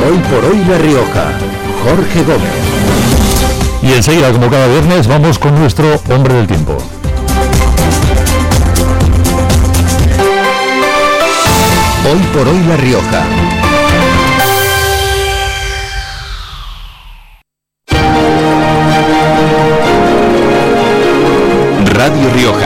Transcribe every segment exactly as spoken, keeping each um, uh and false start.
Hoy por hoy La Rioja, Jorge Gómez. Y enseguida, como cada viernes, vamos con nuestro hombre del tiempo. Hoy por hoy La Rioja. Radio Rioja.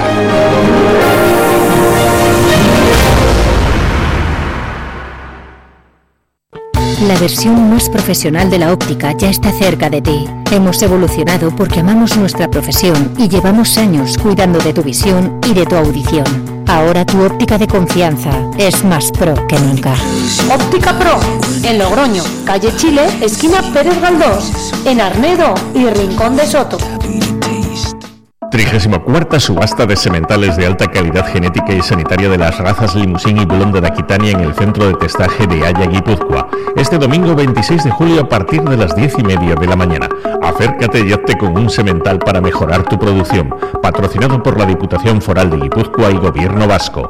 La versión más profesional de la óptica ya está cerca de ti. Hemos evolucionado porque amamos nuestra profesión y llevamos años cuidando de tu visión y de tu audición. Ahora tu óptica de confianza es más pro que nunca. Óptica Pro, en Logroño, calle Chile, esquina Pérez Galdós, en Arnedo y Rincón de Soto. trigésima cuarta subasta de sementales de alta calidad genética y sanitaria de las razas Limousin y Blonda de Aquitania en el centro de testaje de Haya, Guipúzcoa. Este domingo veintiséis de julio a partir de las diez y media de la mañana. Acércate y hazte con un semental para mejorar tu producción. Patrocinado por la Diputación Foral de Guipúzcoa y Gobierno Vasco.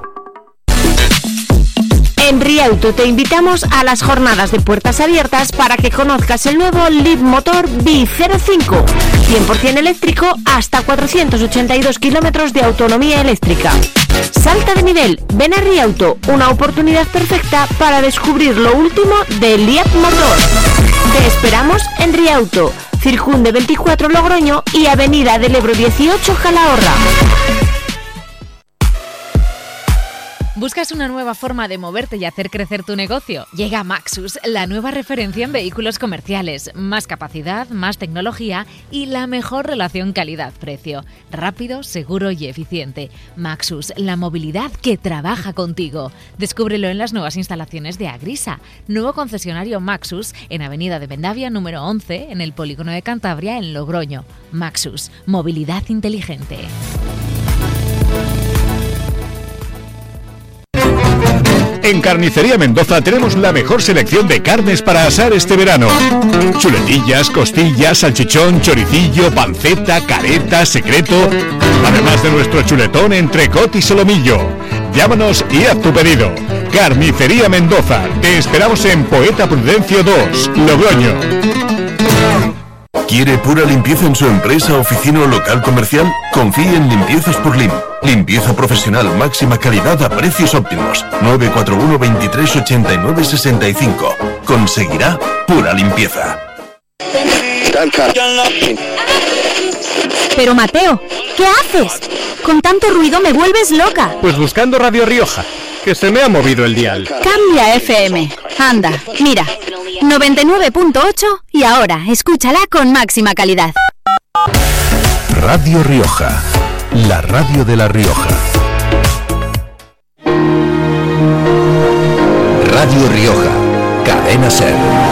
En Riauto te invitamos a las jornadas de puertas abiertas para que conozcas el nuevo Leapmotor B cero cinco, cien por ciento eléctrico hasta cuatrocientos ochenta y dos kilómetros de autonomía eléctrica. Salta de nivel, ven a Riauto, una oportunidad perfecta para descubrir lo último de Leapmotor. Te esperamos en Riauto, Circunde veinticuatro Logroño y Avenida del Ebro dieciocho Calahorra. ¿Buscas una nueva forma de moverte y hacer crecer tu negocio? Llega Maxus, la nueva referencia en vehículos comerciales. Más capacidad, más tecnología y la mejor relación calidad-precio. Rápido, seguro y eficiente. Maxus, la movilidad que trabaja contigo. Descúbrelo en las nuevas instalaciones de Agrisa. Nuevo concesionario Maxus en Avenida de Vendavia número once, en el Polígono de Cantabria, en Logroño. Maxus, movilidad inteligente. En Carnicería Mendoza tenemos la mejor selección de carnes para asar este verano. Chuletillas, costillas, salchichón, choricillo, panceta, careta, secreto. Además de nuestro chuletón, entrecot y solomillo. Llámanos y haz tu pedido. Carnicería Mendoza. Te esperamos en Poeta Prudencio dos, Logroño. ¿Quiere pura limpieza en su empresa, oficina o local comercial? Confíe en Limpiezas por Lim. Limpieza profesional, máxima calidad a precios óptimos. nueve cuatro uno, veintitrés, ochenta y nueve, sesenta y cinco. Conseguirá pura limpieza. Pero Mateo, ¿qué haces? Con tanto ruido me vuelves loca. Pues buscando Radio Rioja, que se me ha movido el dial. Cambia F M. Anda, mira, noventa y nueve punto ocho y ahora escúchala con máxima calidad. Radio Rioja, la radio de La Rioja. Radio Rioja, Cadena Ser.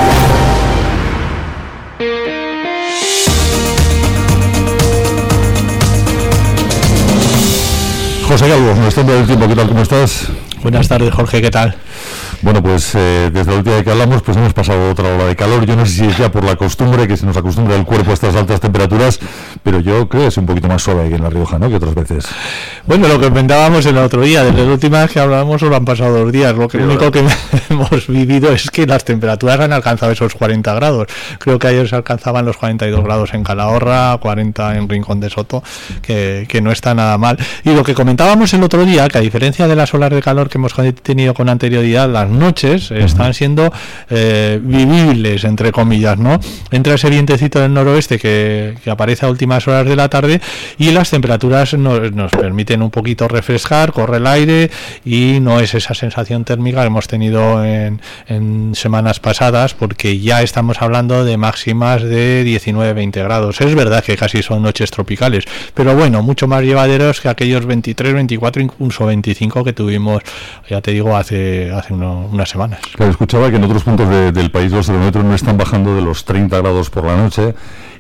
José Galgo, nuestro hombre del tiempo, ¿qué tal? ¿Cómo estás? Buenas tardes, Jorge, ¿qué tal? Bueno, pues eh, desde la última vez que hablamos, pues hemos pasado otra ola de calor. Yo no sé si es ya por la costumbre, que se nos acostumbra el cuerpo a estas altas temperaturas, pero yo creo que es un poquito más suave aquí en La Rioja, ¿no?, que otras veces. Bueno, lo que comentábamos el otro día, desde la última vez que hablábamos solo han pasado dos días. Lo que sí, único que hemos vivido es que las temperaturas han alcanzado esos cuarenta grados. Creo que ayer se alcanzaban los cuarenta y dos grados en Calahorra, cuarenta en Rincón de Soto, que, que no está nada mal. Y lo que comentábamos el otro día, que a diferencia de las olas de calor que hemos tenido con anterioridad, las noches están siendo eh, vivibles, entre comillas, ¿no? Entra ese vientecito del noroeste que, que aparece a últimas horas de la tarde y las temperaturas nos, nos permiten un poquito refrescar, corre el aire y no es esa sensación térmica que hemos tenido en, en semanas pasadas, porque ya estamos hablando de máximas de diecinueve a veinte grados. Es verdad que casi son noches tropicales, pero bueno, mucho más llevaderos que aquellos veintitrés, veinticuatro, incluso veinticinco que tuvimos, ya te digo, hace, hace uno, unas semanas. Claro, escuchaba que en otros puntos de, del país los termómetros no están bajando de los treinta grados por la noche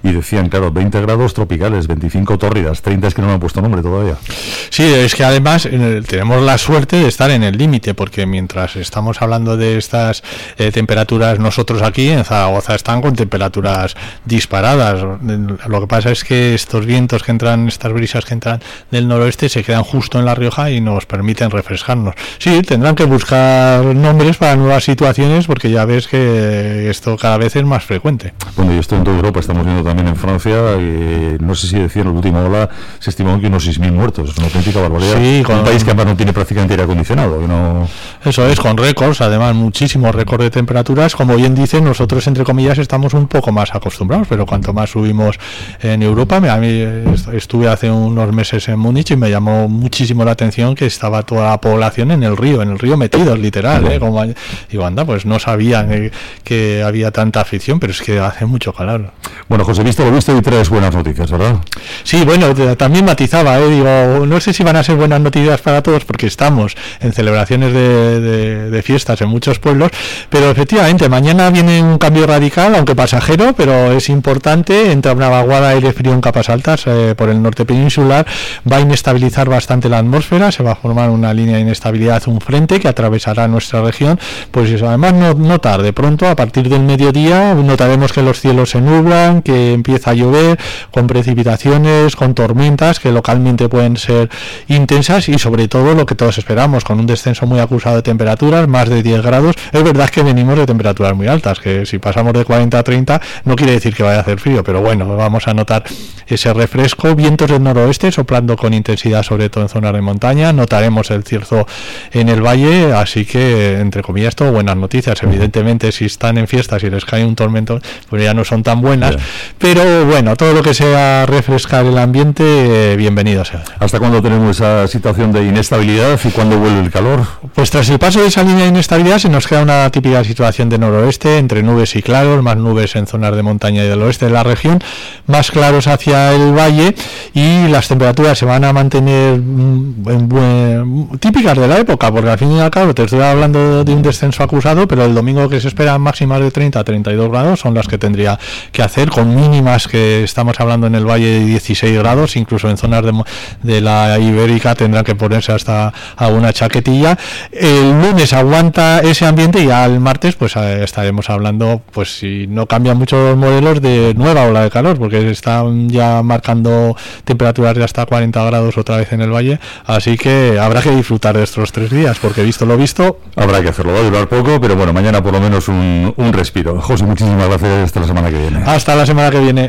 y decían, claro, veinte grados tropicales, veinticinco tórridas, treinta es que no me han puesto nombre todavía. Sí, es que además eh, tenemos la suerte de estar en el límite, porque mientras estamos hablando de estas eh, temperaturas, nosotros aquí en Zaragoza están con temperaturas disparadas. Lo que pasa es que estos vientos que entran, estas brisas que entran del noroeste se quedan justo en La Rioja y nos permiten refrescarnos. Sí, tendrán que buscar nombres para nuevas situaciones, porque ya ves que esto cada vez es más frecuente. Bueno, y esto en toda Europa, estamos viendo también en Francia, y no sé si decían en la última ola, se estimó que unos seis mil muertos, es una auténtica barbaridad. Sí, con un país que además no tiene prácticamente aire acondicionado. Que no... Eso es, con récords, además muchísimos récords de temperaturas. Como bien dicen, nosotros entre comillas estamos un poco más acostumbrados, pero cuanto más subimos en Europa, a mí estuve hace unos meses en Múnich y me llamó muchísimo la atención que estaba toda la población en el río, en el río metidos, literal, ¿eh? Como, digo, anda, pues no sabían que, que había tanta afición, pero es que hace mucho calor. Bueno, José, visto lo visto y traes buenas noticias, ¿verdad? Sí, bueno, también matizaba, ¿eh? Digo, no sé si van a ser buenas noticias para todos, porque estamos en celebraciones de, de, de fiestas en muchos pueblos, pero efectivamente, mañana viene un cambio radical, aunque pasajero, pero es importante. Entra una vaguada de aire frío en capas altas eh, por el norte peninsular, va a inestabilizar bastante la atmósfera, se va a formar una línea de inestabilidad, un frente que atravesará nuestra región, pues eso, además no, no tarde, pronto, a partir del mediodía, notaremos que los cielos se nublan, que empieza a llover, con precipitaciones, con tormentas, que localmente pueden ser intensas, y sobre todo lo que todos esperamos, con un descenso muy acusado de temperaturas, más de diez grados. Es verdad que venimos de temperaturas muy altas, que si pasamos de cuarenta a treinta no quiere decir que vaya a hacer frío, pero bueno, vamos a notar ese refresco, vientos del noroeste soplando con intensidad, sobre todo en zonas de montaña, notaremos el cierzo en el valle, así que entre comillas todo buenas noticias. Evidentemente si están en fiestas y les cae un tormento, pues ya no son tan buenas, yeah. Pero bueno, todo lo que sea refrescar el ambiente, eh, bienvenido sea. ¿Hasta cuándo tenemos esa situación de inestabilidad y cuándo vuelve el calor? Pues tras el paso de esa línea de inestabilidad se nos queda una típica situación de noroeste, entre nubes y claros, más nubes en zonas de montaña y del oeste de la región, más claros hacia el valle, y las temperaturas se van a mantener en buen, típicas de la época, porque al fin y al cabo te estoy hablando de un descenso acusado, pero el domingo que se esperan máximas de treinta a treinta y dos grados son las que tendría que hacer, con mínimas que estamos hablando en el valle de dieciséis grados, incluso en zonas de, de la Ibérica tendrán que ponerse hasta alguna chaquetilla. El lunes aguanta ese ambiente y al martes pues estaremos hablando, pues si no cambian mucho los modelos, de nueva ola de calor, porque están ya marcando temperaturas de hasta cuarenta grados otra vez en el valle, así que habrá que disfrutar de estos tres días, porque visto lo visto habrá que hacerlo. Va a durar poco, pero bueno, mañana por lo menos un, un respiro. José, muchísimas gracias, hasta la semana que viene. Hasta la semana que viene.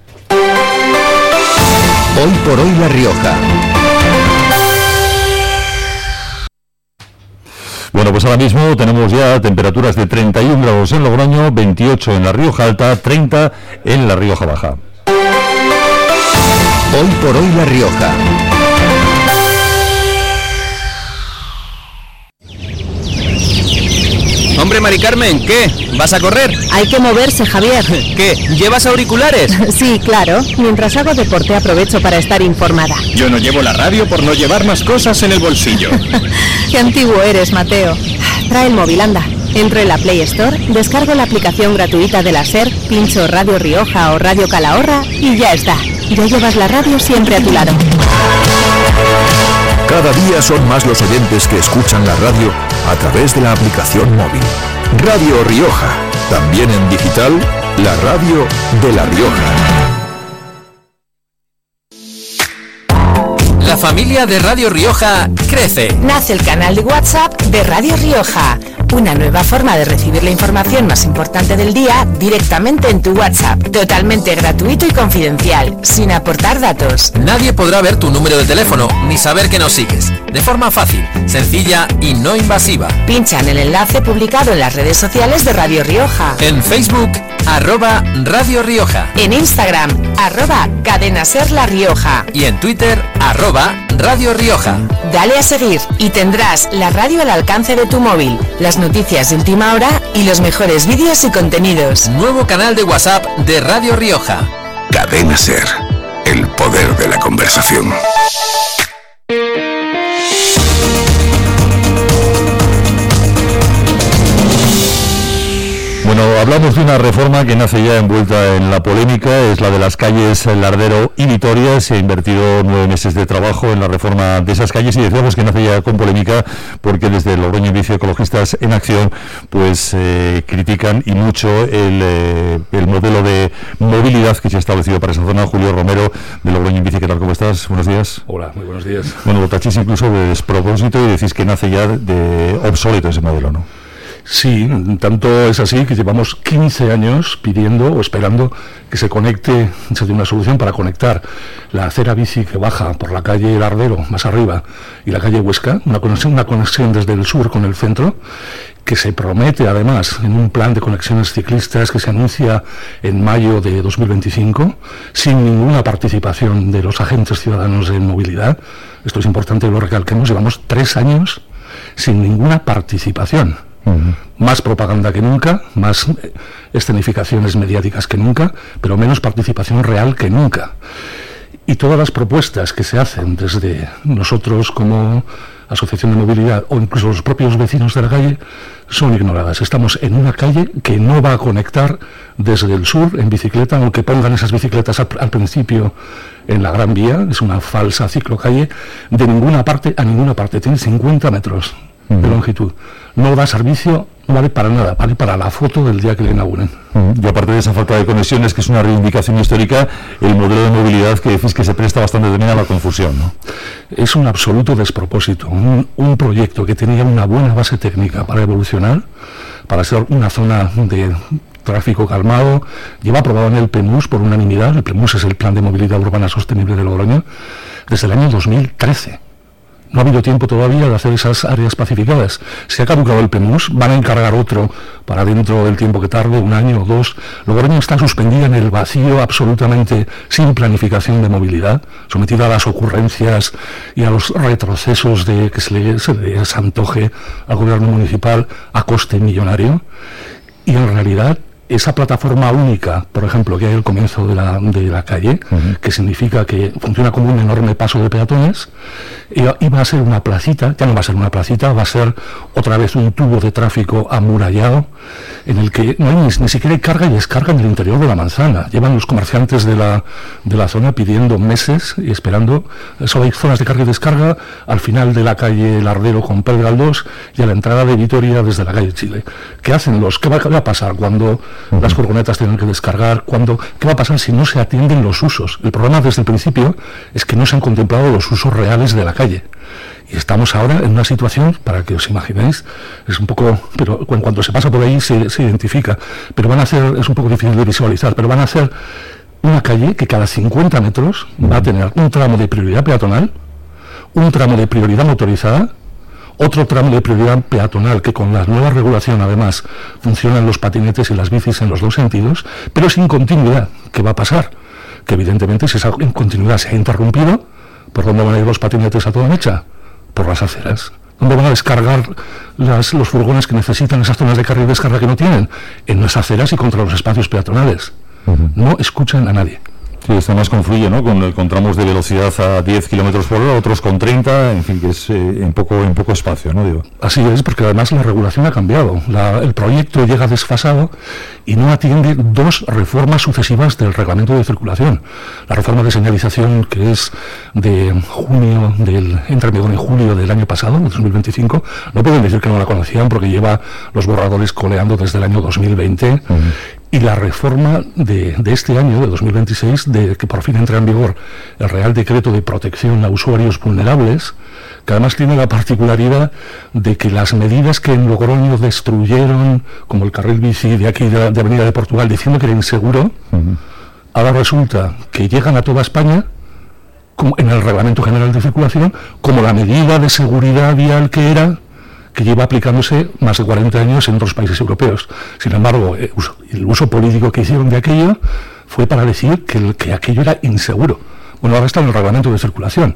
Hoy por hoy La Rioja. Bueno, pues ahora mismo tenemos ya temperaturas de treinta y un grados en Logroño, veintiocho en La Rioja Alta, treinta en La Rioja Baja. Hoy por hoy La Rioja. Hombre, Mari Carmen, ¿qué? ¿Vas a correr? Hay que moverse, Javier. ¿Qué? ¿Llevas auriculares? Sí, claro. Mientras hago deporte aprovecho para estar informada. Yo no llevo la radio por no llevar más cosas en el bolsillo. Qué antiguo eres, Mateo. Trae el móvil, anda. Entro en la Play Store, descargo la aplicación gratuita de la SER, pincho Radio Rioja o Radio Calahorra y ya está. Ya llevas la radio siempre a tu lado. Cada día son más los oyentes que escuchan la radio a través de la aplicación móvil. Radio Rioja, también en digital, la radio de La Rioja. La familia de Radio Rioja crece. Nace el canal de WhatsApp de Radio Rioja, una nueva forma de recibir la información más importante del día directamente en tu WhatsApp, totalmente gratuito y confidencial, sin aportar datos. Nadie podrá ver tu número de teléfono ni saber que nos sigues, de forma fácil, sencilla y no invasiva. Pincha en el enlace publicado en las redes sociales de Radio Rioja. En Facebook, arroba Radio Rioja. En Instagram, arroba Cadena Ser La Rioja. Y en Twitter, arroba Radio Rioja. Dale a seguir y tendrás la radio al alcance de tu móvil, las noticias de última hora y los mejores vídeos y contenidos. Nuevo canal de WhatsApp de Radio Rioja. Cadena Ser, el poder de la conversación. Bueno, hablamos de una reforma que nace ya envuelta en la polémica, es la de las calles Lardero y Vitoria. Se ha invertido nueve meses de trabajo en la reforma de esas calles y decíamos que nace ya con polémica porque desde Logroño Bici Ecologistas en Acción pues eh, critican y mucho el, eh, el modelo de movilidad que se ha establecido para esa zona. Julio Romero de Logroño Bici, ¿qué tal? ¿Cómo estás? Buenos días. Hola, muy buenos días. Bueno, lo tachéis incluso de despropósito y decís que nace ya de obsoleto ese modelo, ¿no? Sí, tanto es así que llevamos quince años pidiendo o esperando que se conecte, se dé una solución para conectar la acera bici que baja por la calle Lardero, más arriba, y la calle Huesca, una conexión, una conexión desde el sur con el centro, que se promete además en un plan de conexiones ciclistas que se anuncia en mayo de dos mil veinticinco, sin ninguna participación de los agentes ciudadanos en movilidad. Esto es importante que lo recalquemos, llevamos tres años sin ninguna participación. Uh-huh. Más propaganda que nunca, más escenificaciones mediáticas que nunca, pero menos participación real que nunca. Y todas las propuestas que se hacen desde nosotros como asociación de movilidad o incluso los propios vecinos de la calle son ignoradas. Estamos en una calle que no va a conectar desde el sur en bicicleta, aunque pongan esas bicicletas al, al principio en la Gran Vía, es una falsa ciclocalle, de ninguna parte a ninguna parte, tiene cincuenta metros de longitud. No da servicio, no vale para nada, vale para la foto del día que le inauguren. Y aparte de esa falta de conexiones, que es una reivindicación histórica, el modelo de movilidad que decís que se presta bastante también a la confusión, ¿no? Es un absoluto despropósito. Un, un proyecto que tenía una buena base técnica para evolucionar, para ser una zona de tráfico calmado, lleva aprobado en el P E M U S por unanimidad. El P E M U S es el Plan de Movilidad Urbana Sostenible de Logroño, desde el año dos mil trece. No ha habido tiempo todavía de hacer esas áreas pacificadas. Se ha caducado el P E M U S, van a encargar otro para dentro del tiempo que tarde, un año o dos. Logroño está suspendida en el vacío, absolutamente sin planificación de movilidad, sometida a las ocurrencias y a los retrocesos de que se le, se les antoje al gobierno municipal a coste millonario. Y en realidad esa plataforma única, por ejemplo, que hay al comienzo de la, de la calle, uh-huh. que significa que funciona como un enorme paso de peatones, iba a ser una placita, ya no va a ser una placita, va a ser otra vez un tubo de tráfico amurallado, en el que no hay ni, ni siquiera hay carga y descarga en el interior de la manzana. Llevan los comerciantes de la, de la zona pidiendo meses y esperando. Solo hay zonas de carga y descarga al final de la calle Lardero con Pedro Galdós y a la entrada de Vitoria desde la calle Chile. ¿Qué hacen los? ¿Qué va, qué va a pasar cuando Uh-huh. las furgonetas tienen que descargar? Cuando, ¿qué va a pasar si no se atienden los usos? El problema desde el principio es que no se han contemplado los usos reales de la calle. Y estamos ahora en una situación, para que os imaginéis, es un poco, pero en cuanto se pasa por ahí se, se identifica, pero van a hacer, es un poco difícil de visualizar, pero van a hacer una calle que cada cincuenta metros va a tener un tramo de prioridad peatonal, un tramo de prioridad motorizada, otro tramo de prioridad peatonal que con la nueva regulación además funcionan los patinetes y las bicis en los dos sentidos, pero sin continuidad. ¿Qué va a pasar? Que evidentemente si esa continuidad se ha interrumpido, ¿por dónde van a ir los patinetes a toda mecha? Por las aceras. ¿Dónde van a descargar las, los furgones que necesitan esas zonas de carga y descarga que no tienen? En las aceras y contra los espacios peatonales. Uh-huh. No escuchan a nadie. Sí, esto más confluye, ¿no? Con, con tramos de velocidad a diez kilómetros por hora, otros con treinta, en fin, que es eh, en poco en poco espacio, ¿no? Digo. Así es, porque además la regulación ha cambiado. La, el proyecto llega desfasado y no atiende dos reformas sucesivas del reglamento de circulación. La reforma de señalización, que es de junio, del entre en julio del año pasado, de dos mil veinticinco, no pueden decir que no la conocían porque lleva los borradores coleando desde el año dos mil veinte. Uh-huh. Y la reforma de, de este año, de dos mil veintiséis, de que por fin entra en vigor el Real Decreto de Protección a Usuarios Vulnerables, que además tiene la particularidad de que las medidas que en Logroño destruyeron, como el carril bici de aquí de, de Avenida de Portugal, diciendo que era inseguro, uh-huh. ahora resulta que llegan a toda España, como en el Reglamento General de Circulación, como la medida de seguridad vial que era, que lleva aplicándose más de cuarenta años en otros países europeos. Sin embargo, el uso, el uso político que hicieron de aquello fue para decir que, el, que aquello era inseguro. Bueno, ahora está en el reglamento de circulación.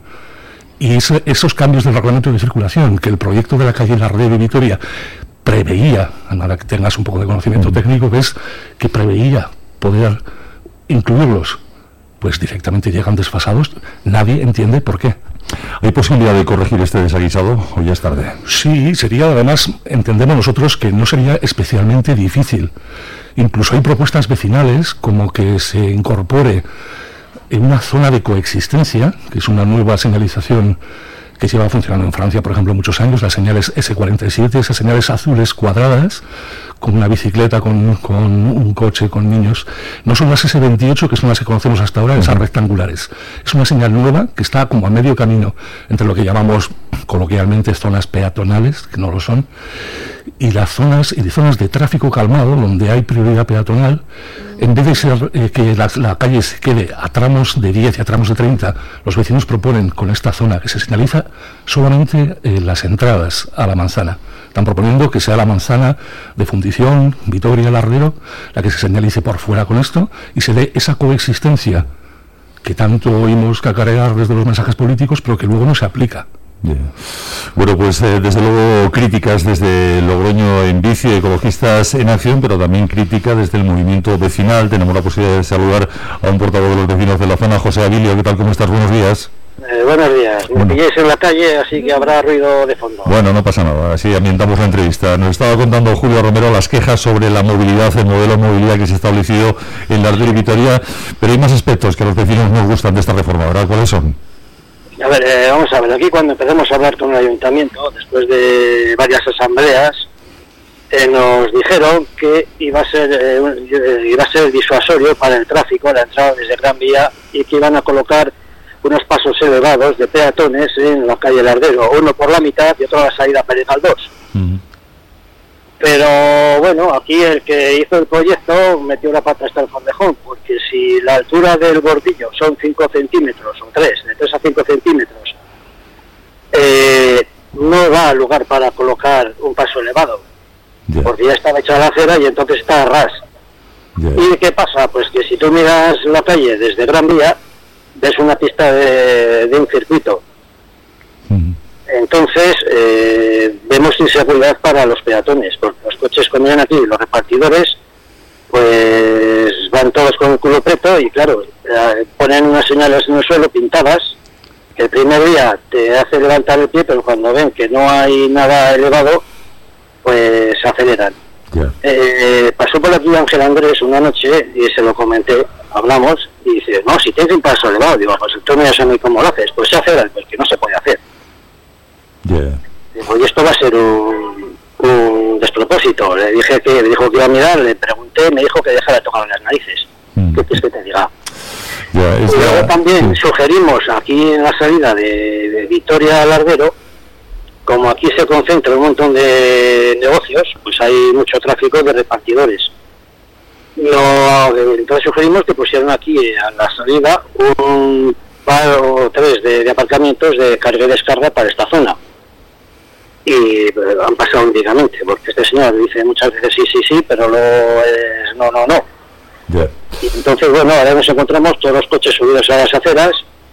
Y ese, esos cambios del reglamento de circulación, que el proyecto de la calle Lardero de Vitoria preveía, nada que tengas un poco de conocimiento técnico, ves que preveía poder incluirlos, pues directamente llegan desfasados. Nadie entiende por qué. ¿Hay posibilidad de corregir este desaguisado o ya es tarde? Sí, sería, además, entendemos nosotros que no sería especialmente difícil. Incluso hay propuestas vecinales como que se incorpore en una zona de coexistencia, que es una nueva señalización que lleva funcionando en Francia, por ejemplo, muchos años, las señales ese cuarenta y siete, esas señales azules cuadradas, con una bicicleta, con, con un coche, con niños. No son las ese veintiocho, que son las que conocemos hasta ahora, esas rectangulares. Es una señal nueva que está como a medio camino entre lo que llamamos coloquialmente zonas peatonales, que no lo son, y las zonas, y zonas de tráfico calmado, donde hay prioridad peatonal. En vez de ser eh, que la, la calle se quede a tramos de diez y a tramos de treinta, los vecinos proponen con esta zona que se señaliza solamente eh, las entradas a la manzana. Están proponiendo que sea la manzana de Fundición, Vitoria, Lardero, la que se señalice por fuera con esto y se dé esa coexistencia que tanto oímos cacarear desde los mensajes políticos, pero que luego no se aplica. Yeah. Bueno, pues eh, desde luego críticas desde Logroño en Bici, Ecologistas en Acción, pero también crítica desde el movimiento vecinal. Tenemos la posibilidad de saludar a un portavoz de los vecinos de la zona, José Avilio. ¿Qué tal? ¿Cómo estás? Buenos días. Eh, buenos días. Me Bueno. pilláis en la calle, así que habrá ruido de fondo. Bueno, no pasa nada, así ambientamos la entrevista. Nos estaba contando Julio Romero las quejas sobre la movilidad, el modelo de movilidad que se ha establecido en Lardero y Vitoria, pero hay más aspectos que a los vecinos nos gustan de esta reforma, ¿verdad? ¿Cuáles son? A ver, eh, vamos a ver, aquí cuando empezamos a hablar con el ayuntamiento, después de varias asambleas, eh, nos dijeron que iba a ser eh, un- eh, iba a ser disuasorio para el tráfico, la entrada desde Gran Vía, y que iban a colocar unos pasos elevados de peatones en la calle Lardero, uno por la mitad y otro a la salida Pérez Galdós. Pero bueno, aquí el que hizo el proyecto metió la pata hasta el fondejón, porque si la altura del bordillo son cinco centímetros o tres, de tres a cinco centímetros, eh, no da lugar para colocar un paso elevado, porque ya estaba hecha la acera y entonces está a ras. ¿Y qué pasa? Pues que si tú miras la calle desde Gran Vía, ves una pista de, de un circuito. Entonces, eh, vemos inseguridad para los peatones, porque los coches cuando vienen aquí, los repartidores, pues van todos con el culo preto y claro, eh, ponen unas señales en el suelo pintadas, que el primer día te hace levantar el pie, pero cuando ven que no hay nada elevado, pues se aceleran. Eh, pasó por aquí Ángel Andrés una noche y se lo comenté, hablamos, y dice, no, si tienes un paso elevado, digo, pues tú me a mí cómo lo haces, pues se acelera, pues que no se puede hacer. Yeah. Digo, y esto va a ser un, un despropósito. Le dije que me dijo que iba a mirar, le pregunté, me dijo que dejara de tocar las narices. Mm. ¿Qué quieres que te diga? Yeah, Y es luego la- también sugerimos aquí en la salida de, de Vitoria a Lardero, como aquí se concentra un montón de negocios, pues hay mucho tráfico de repartidores. No, entonces sugerimos que pusieran aquí a la salida un par o tres de, de aparcamientos de carga y descarga para esta zona. Y eh, han pasado únicamente, porque este señor dice muchas veces sí, sí, sí, pero luego es no, no, no. Yeah. Y entonces, bueno, ahora nos encontramos todos los coches subidos a las aceras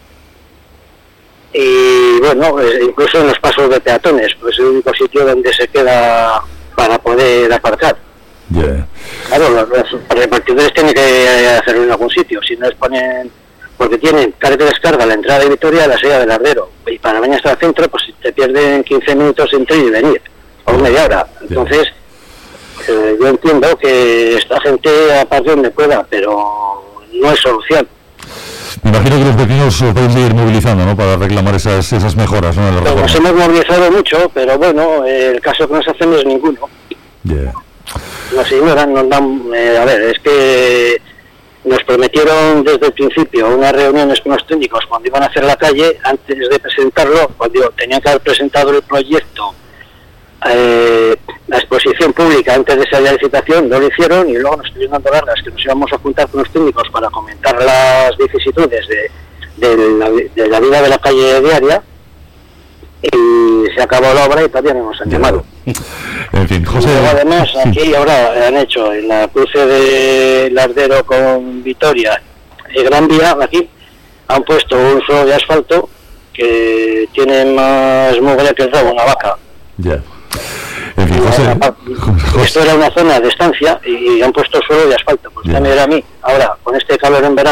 y, bueno, eh, incluso en los pasos de peatones, pues es el único sitio donde se queda para poder aparcar. Yeah. Claro, los, los repartidores tienen que hacerlo en algún sitio, si no les ponen, porque tienen carga de descarga a la entrada de Vitoria y a la salida del Lardero, y para venir hasta el centro, pues te pierden quince minutos entre ir y venir, o media hora. Entonces, eh, yo entiendo que esta gente aparte donde pueda, pero no es solución. Me imagino que los vecinos se pueden seguir movilizando, ¿no?, para reclamar esas esas mejoras, ¿no?, en la reforma. Nos hemos movilizado mucho, pero bueno, eh, el caso que nos hacen es ninguno. Yeah. Nos ignoran, nos dan, eh, a ver, es que nos prometieron desde el principio unas reuniones con los técnicos cuando iban a hacer la calle, antes de presentarlo, cuando tenían que haber presentado el proyecto, eh, la exposición pública antes de esa licitación, no lo hicieron y luego nos estuvieron dando largas que nos íbamos a juntar con los técnicos para comentar las vicisitudes de, de, la, de la vida de la calle diaria, y se acabó la obra y todavía no nos han llamado. En fin, José. Y luego, además, aquí ahora han hecho en la cruce de Lardero con Vitoria y Gran Vía, aquí han puesto un suelo de asfalto que tiene más mugre que el rabo una vaca. Ya. En fin, José. Esto era una zona de estancia y han puesto suelo de asfalto. Pues Ya. también era a mí. Ahora, con este calor en verano,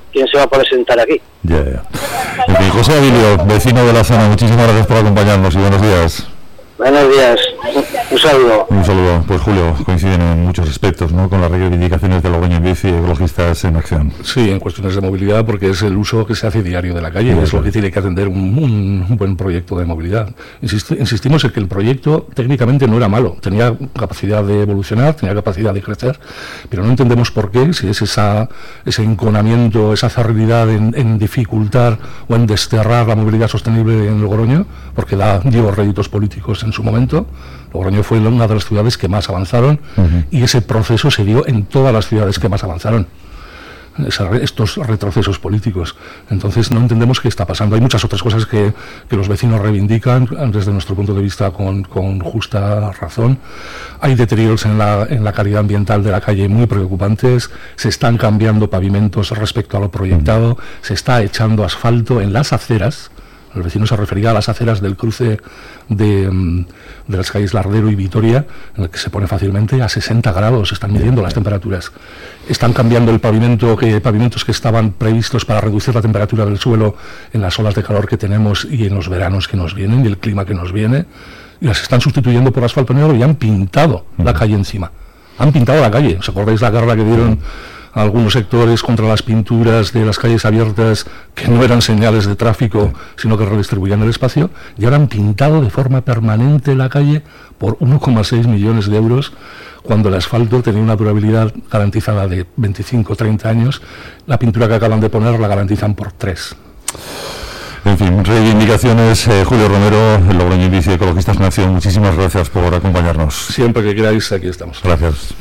quién se va a poder sentar aquí. Ya, ya. En fin, José Avilio, vecino de la zona, muchísimas gracias por acompañarnos y buenos días. Buenos días, un saludo. Un saludo. Pues Julio, coinciden en muchos aspectos, ¿no?, con las reivindicaciones de Logroño en Bici y Ecologistas en Acción. Sí, en cuestiones de movilidad, porque es el uso que se hace diario de la calle, sí, es lo que tiene que atender un, un buen proyecto de movilidad. Insist, insistimos en que el proyecto técnicamente no era malo, tenía capacidad de evolucionar, tenía capacidad de crecer, pero no entendemos por qué, si es esa, ese enconamiento, esa cerridad en, en dificultar o en desterrar la movilidad sostenible en Logroño, porque da, dio réditos políticos en su momento. Logroño fue una de las ciudades que más avanzaron, uh-huh. y ese proceso se dio en todas las ciudades que más avanzaron, Esa, estos retrocesos políticos. Entonces no entendemos qué está pasando. Hay muchas otras cosas que, que los vecinos reivindican desde nuestro punto de vista con, con justa razón. Hay deterioros en la, en la calidad ambiental de la calle muy preocupantes, se están cambiando pavimentos respecto a lo proyectado, uh-huh. se está echando asfalto en las aceras. El vecino se refería a las aceras del cruce de, de las calles Lardero y Vitoria, en el que se pone fácilmente a sesenta grados, se están midiendo las temperaturas. Están cambiando el pavimento, que pavimentos que estaban previstos para reducir la temperatura del suelo en las olas de calor que tenemos y en los veranos que nos vienen y el clima que nos viene, y las están sustituyendo por asfalto negro y han pintado la calle encima. Han pintado la calle. ¿Os acordáis la guerra que dieron a algunos sectores contra las pinturas de las calles abiertas, que no eran señales de tráfico, sino que redistribuían el espacio? Y ahora han pintado de forma permanente la calle por uno coma seis millones de euros, cuando el asfalto tenía una durabilidad garantizada de veinticinco a treinta años. La pintura que acaban de poner la garantizan por tres. En fin, reivindicaciones. eh, Julio Romero, el Logroño en Bici, Ecologistas en Acción, muchísimas gracias por acompañarnos. Siempre que queráis, aquí estamos. Gracias.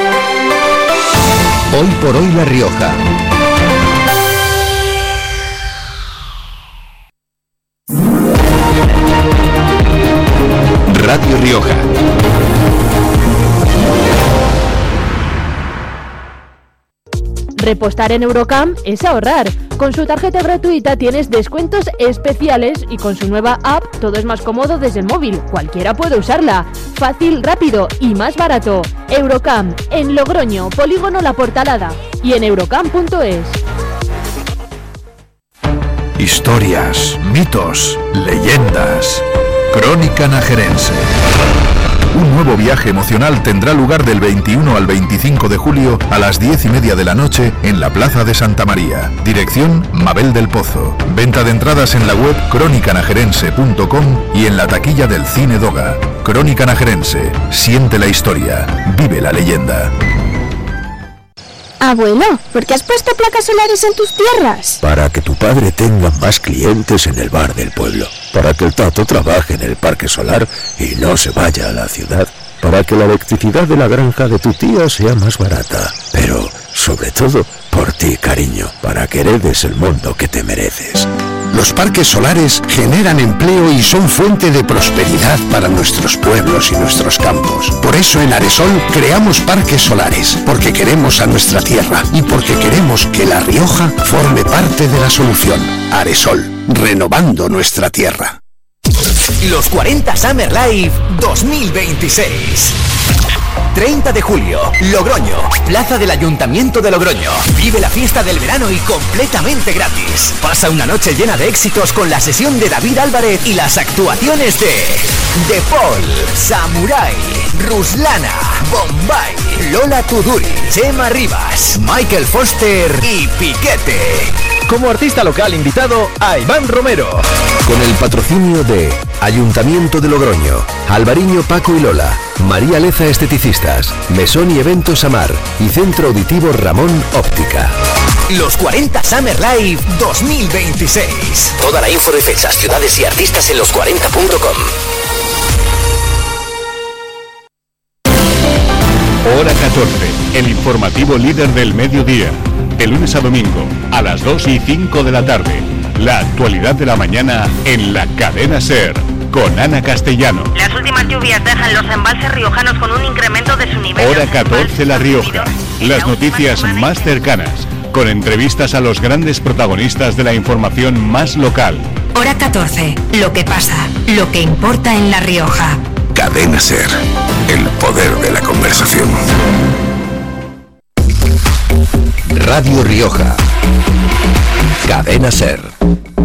Hoy por hoy La Rioja. Radio Rioja. Repostar en Eurocam es ahorrar. Con su tarjeta gratuita tienes descuentos especiales y con su nueva app todo es más cómodo desde el móvil. Cualquiera puede usarla. Fácil, rápido y más barato. Eurocam, en Logroño, Polígono La Portalada y en eurocam punto es. Historias, mitos, leyendas. Crónica Najerense. Un nuevo viaje emocional tendrá lugar del veintiuno al veinticinco de julio a las diez y media de la noche en la Plaza de Santa María. Dirección Mabel del Pozo. Venta de entradas en la web crónica najerense punto com y en la taquilla del Cine Doga. Crónica Najerense. Siente la historia. Vive la leyenda. Abuelo, ¿por qué has puesto placas solares en tus tierras? Para que tu padre tenga más clientes en el bar del pueblo. Para que el Tato trabaje en el parque solar y no se vaya a la ciudad. Para que la electricidad de la granja de tu tía sea más barata. Pero, sobre todo, por ti, cariño. Para que heredes el mundo que te mereces. Los parques solares generan empleo y son fuente de prosperidad para nuestros pueblos y nuestros campos. Por eso en Aresol creamos parques solares, porque queremos a nuestra tierra y porque queremos que La Rioja forme parte de la solución. Aresol, renovando nuestra tierra. Los cuarenta Summer Live dos mil veintiséis. treinta de julio, Logroño, Plaza del Ayuntamiento de Logroño. Vive la fiesta del verano y completamente gratis. Pasa una noche llena de éxitos con la sesión de David Álvarez y las actuaciones de De Paul, Samurai, Ruslana, Bombay, Lola Tuduri, Chema Rivas, Michael Foster y Piquete. Como artista local invitado a Iván Romero. Con el patrocinio de Ayuntamiento de Logroño, Alvariño Paco y Lola, María Leza Esteticistas, Mesón y Eventos Amar y Centro Auditivo Ramón Óptica. Los cuarenta Summer Live dos mil veintiséis. Toda la info de fechas, ciudades y artistas en los cuarenta punto com. Hora catorce, el informativo líder del mediodía. De lunes a domingo, a las dos y cinco de la tarde. La actualidad de la mañana en la cadena SER, con Ana Castellano. Las últimas lluvias dejan los embalses riojanos con un incremento de su nivel. Hora catorce La Rioja. Las noticias más cercanas, con entrevistas a los grandes protagonistas de la información más local. Hora catorce. Lo que pasa, lo que importa en La Rioja. Cadena SER, el poder de la conversación. Radio Rioja. Cadena Ser.